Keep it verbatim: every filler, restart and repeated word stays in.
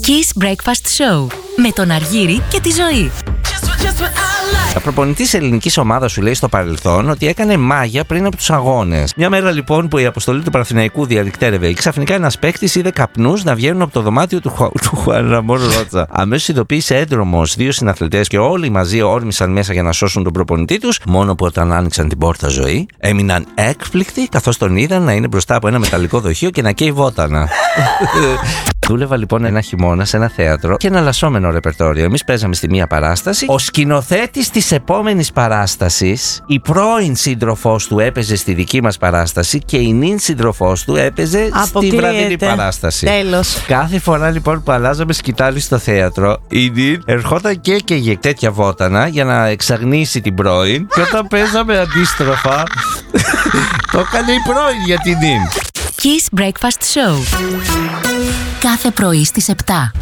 Kiss Breakfast Show με τον Αργύρη και τη Ζωή. Ο προπονητής ελληνικής ομάδας σου λέει στο παρελθόν ότι έκανε μάγια πριν από τους αγώνες. Μια μέρα λοιπόν που η αποστολή του Παναθηναϊκού διαρρικτέρευε, ξαφνικά ένας παίκτης είδε καπνούς να βγαίνουν από το δωμάτιο του Χουάν Ραμόν Ρότσα. Αμέσως ειδοποίησε έντρομος δύο συναθλητές και όλοι μαζί όρμησαν μέσα για να σώσουν τον προπονητή τους. Μόνο που όταν άνοιξαν την πόρτα, Ζωή, έμειναν έκπληκτοι καθώς τον είδαν να είναι μπροστά από ένα μεταλλικό δοχείο και να καίει βότανα. Δούλευα λοιπόν ένα χειμώνα σε ένα θέατρο και ένα λασσόμενο ρεπερτόριο. Εμείς παίζαμε στη μία παράσταση. Ο σκηνοθέτης της επόμενης παράστασης, η πρώην σύντροφός του έπαιζε στη δική μας παράσταση και η νυν σύντροφός του έπαιζε στη βραδινή παράσταση. Τέλος. Κάθε φορά λοιπόν που αλλάζαμε σκητάλη στο θέατρο, η νυν ερχόταν και έκαιγε τέτοια βότανα για να εξαγνίσει την πρώην. Και όταν παίζαμε αντίστροφα, το έκανε η πρώην για την νυν. Kiss Breakfast Show. Κάθε πρωί στις επτά.